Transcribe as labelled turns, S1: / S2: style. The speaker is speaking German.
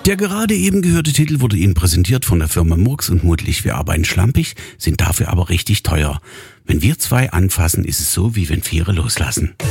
S1: Der gerade eben gehörte Titel wurde Ihnen präsentiert von der Firma Murks und Mutlich. Wir arbeiten schlampig, sind dafür aber richtig teuer. Wenn wir zwei anfassen, ist es so, wie wenn Viere loslassen.